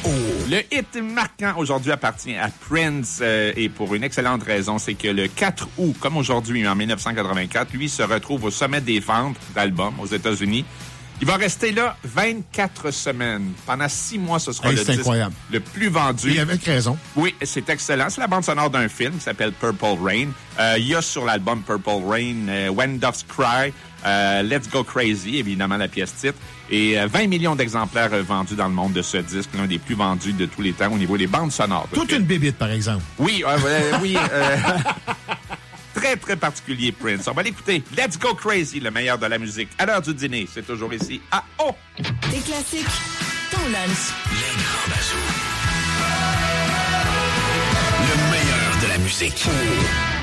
Le hit marquant aujourd'hui appartient à Prince et pour une excellente raison, c'est que le 4 août, comme aujourd'hui en 1984, lui se retrouve au sommet des ventes d'albums aux États-Unis. Il va rester là 24 semaines. Pendant 6 mois, ce sera le disque incroyable. Le plus vendu. Et avec raison. Oui, c'est excellent. C'est la bande sonore d'un film qui s'appelle Purple Rain. Il y a sur l'album Purple Rain When Doves Cry, Let's Go Crazy, évidemment la pièce titre, et 20 millions d'exemplaires vendus dans le monde de ce disque, l'un des plus vendus de tous les temps au niveau des bandes sonores. Toute une bébite, par exemple. Oui, oui. Très, très particulier, Prince. On va l'écouter. Let's Go Crazy, le meilleur de la musique. À l'heure du dîner, c'est toujours ici à O. Des classiques, ton lunch. Les grands bazous. Le meilleur de la musique.